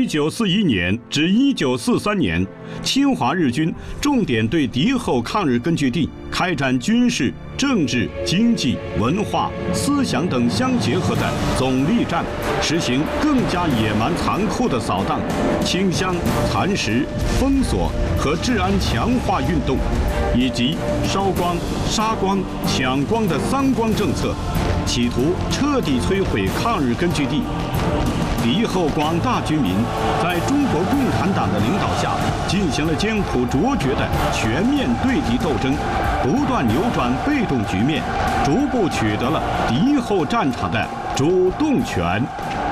1941年至1943年，侵华日军重点对敌后抗日根据地开展军事、政治、经济、文化、思想等相结合的总力战，实行更加野蛮残酷的扫荡、清乡、蚕食、封锁和治安强化运动，以及烧光、杀光、抢光的三光政策，企图彻底摧毁抗日根据地。敌后广大军民在中国共产党的领导下，进行了艰苦卓绝的全面对敌斗争，不断扭转被动局面，逐步取得了敌后战场的主动权。